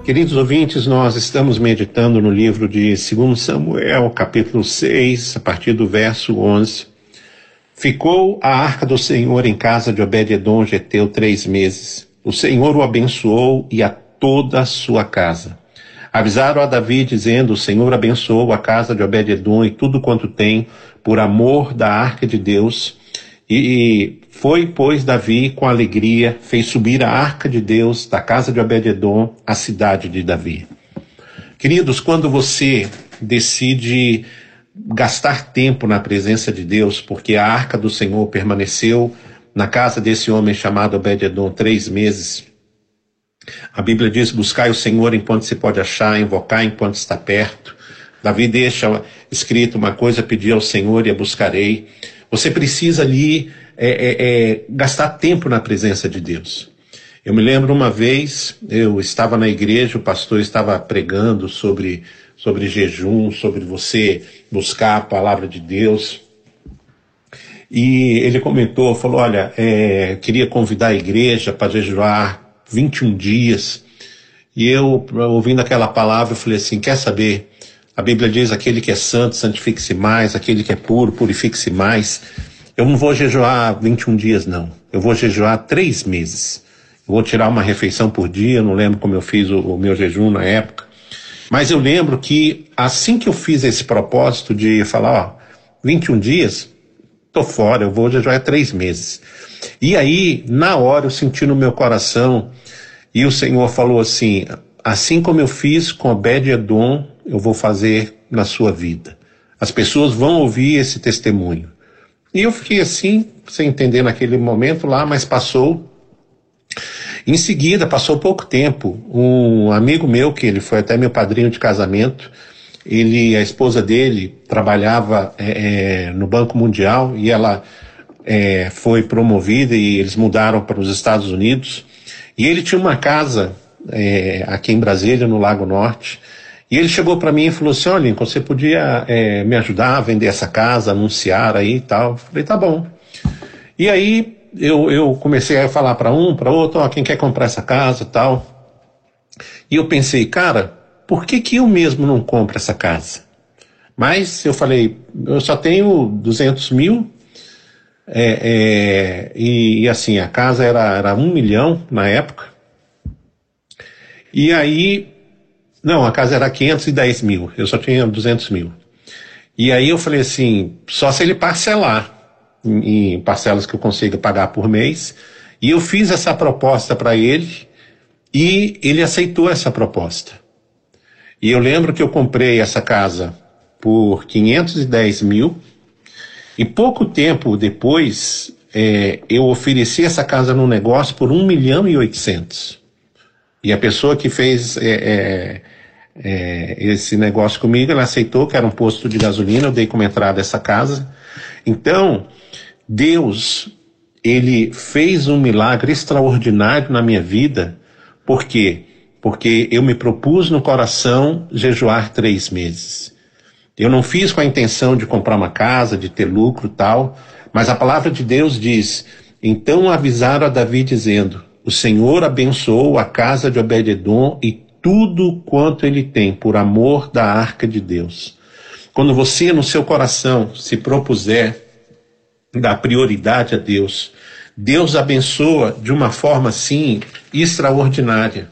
Queridos ouvintes, nós estamos meditando no livro de 2 Samuel, capítulo 6, a partir do verso 11. Ficou a arca do Senhor em casa de Obed-edom geteu 3 meses. O Senhor o abençoou e a toda a sua casa. Avisaram a Davi, dizendo: o Senhor abençoou a casa de Obed-edom e tudo quanto tem, por amor da arca de Deus. E foi, pois, Davi com alegria, fez subir a arca de Deus da casa de Obed-edom à cidade de Davi. Queridos, quando você decide gastar tempo na presença de Deus, porque a arca do Senhor permaneceu na casa desse homem chamado Obed-edom 3 meses, a Bíblia diz: buscai o Senhor enquanto se pode achar, invocar enquanto está perto. Davi deixa escrito uma coisa: pedi ao Senhor e a buscarei. Você precisa ali gastar tempo na presença de Deus. Eu me lembro uma vez, eu estava na igreja, o pastor estava pregando sobre jejum, sobre você buscar a palavra de Deus. E ele comentou, falou: olha, queria convidar a igreja para jejuar 21 dias. E eu, ouvindo aquela palavra, eu falei assim: quer saber? A Bíblia diz: aquele que é santo, santifique-se mais, aquele que é puro, purifique-se mais. Eu não vou jejuar 21 dias, não. Eu vou jejuar 3 meses. Eu vou tirar uma refeição por dia, não lembro como eu fiz o meu jejum na época. Mas eu lembro que assim que eu fiz esse propósito de falar: 21 dias, tô fora, eu vou jejuar 3 meses. E aí, na hora, eu senti no meu coração, e o Senhor falou assim: assim como eu fiz com Obed-edom, eu vou fazer na sua vida. As pessoas vão ouvir esse testemunho. E eu fiquei assim, sem entender naquele momento lá, mas passou. Em seguida, passou pouco tempo, um amigo meu, que ele foi até meu padrinho de casamento, a esposa dele trabalhava no Banco Mundial, e ela foi promovida e eles mudaram para os Estados Unidos. E ele tinha uma casa aqui em Brasília, no Lago Norte. E ele chegou para mim e falou assim: olha, Lincoln, você podia me ajudar a vender essa casa, anunciar aí e tal? Eu falei: tá bom. E aí eu comecei a falar para um, para outro: ó, quem quer comprar essa casa e tal. E eu pensei: cara, por que eu mesmo não compro essa casa? Mas eu falei: eu só tenho 200 mil, e assim, a casa era 1 milhão na época. E aí, não, a casa era 510 mil, eu só tinha 200 mil. E aí eu falei assim: só se ele parcelar em parcelas que eu consiga pagar por mês. E eu fiz essa proposta para ele, e ele aceitou essa proposta. E eu lembro que eu comprei essa casa por 510 mil, e pouco tempo depois eu ofereci essa casa no negócio por 1 milhão e 800. E a pessoa que fez esse negócio comigo, ela aceitou, que era um posto de gasolina, eu dei como entrada essa casa. Então, Deus, ele fez um milagre extraordinário na minha vida. Por quê? Porque eu me propus no coração jejuar 3 meses. Eu não fiz com a intenção de comprar uma casa, de ter lucro e tal, mas a palavra de Deus diz: então avisaram a Davi dizendo: o Senhor abençoou a casa de Obed-edom e tudo quanto ele tem, por amor da arca de Deus. Quando você no seu coração se propuser dar prioridade a Deus, Deus abençoa de uma forma assim extraordinária.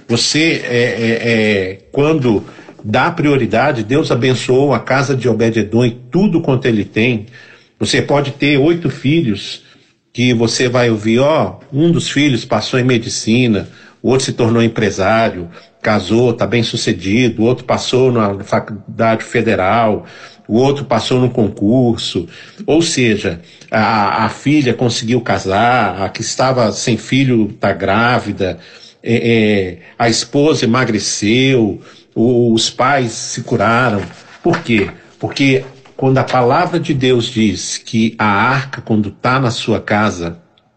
Você, quando dá prioridade, Deus abençoou a casa de Obed-edom e tudo quanto ele tem. Você pode ter 8 filhos, que você vai ouvir: ó, um dos filhos passou em medicina, o outro se tornou empresário, casou, está bem sucedido, o outro passou na faculdade federal, o outro passou no concurso. Ou seja, a filha conseguiu casar, a que estava sem filho está grávida, a esposa emagreceu, os pais se curaram. Por quê? Porque quando a palavra de Deus diz que a arca, quando está na sua casa,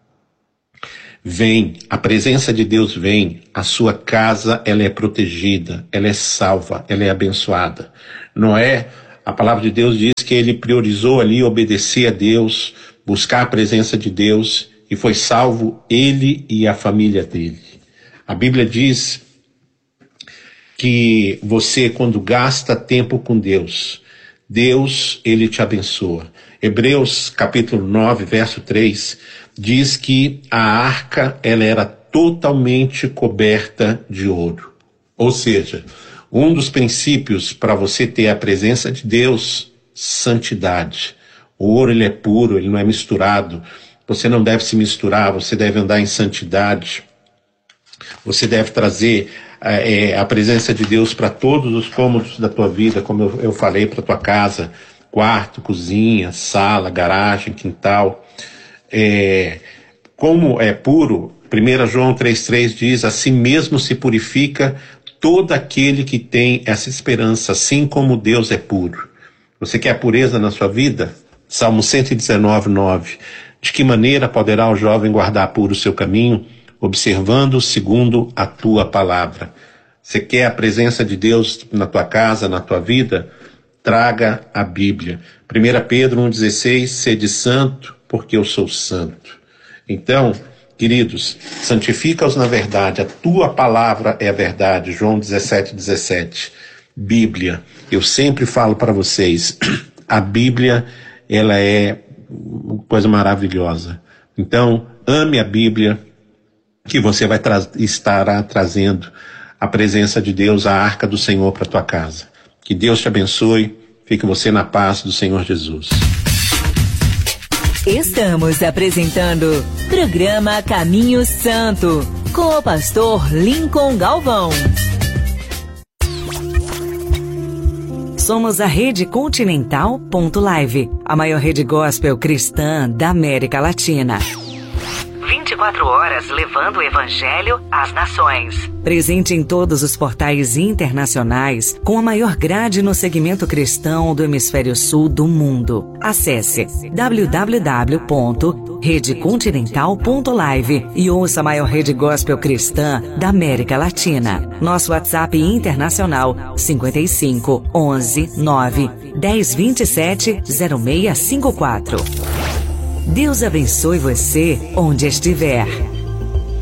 vem, a presença de Deus vem, a sua casa, ela é protegida, ela é salva, ela é abençoada. Noé, a palavra de Deus diz que ele priorizou ali obedecer a Deus, buscar a presença de Deus, e foi salvo ele e a família dele. A Bíblia diz que você, quando gasta tempo com Deus, Deus, Ele te abençoa. Hebreus capítulo 9, verso 3, diz que a arca, ela era totalmente coberta de ouro. Ou seja, um dos princípios para você ter a presença de Deus, santidade. O ouro, ele é puro, ele não é misturado. Você não deve se misturar, você deve andar em santidade. Você deve trazer a presença de Deus para todos os cômodos da tua vida, como eu falei, para tua casa, quarto, cozinha, sala, garagem, quintal. Como é puro, 1 João 3,3 diz, assim mesmo se purifica todo aquele que tem essa esperança, assim como Deus é puro. Você quer a pureza na sua vida? Salmo 119, 9. De que maneira poderá o jovem guardar puro o seu caminho? Observando segundo a tua palavra. Você quer a presença de Deus na tua casa, na tua vida? Traga a Bíblia. 1 Pedro 1,16, sede santo, porque eu sou santo. Então, queridos, santifica-os na verdade, a tua palavra é a verdade. João 17,17. Bíblia. Eu sempre falo para vocês, a Bíblia, ela é uma coisa maravilhosa. Então, ame a Bíblia, que você vai estará trazendo a presença de Deus, a arca do Senhor para a tua casa. Que Deus te abençoe, fique você na paz do Senhor Jesus. Estamos apresentando programa Caminho Santo, com o pastor Lincoln Galvão. Somos a Rede Continental.live, a maior rede gospel cristã da América Latina. 24 horas levando o Evangelho às nações. Presente em todos os portais internacionais, com a maior grade no segmento cristão do hemisfério sul do mundo. Acesse www.redecontinental.live e ouça a maior rede gospel cristã da América Latina. Nosso WhatsApp internacional 55 11 9 10 27 0654. Deus abençoe você onde estiver.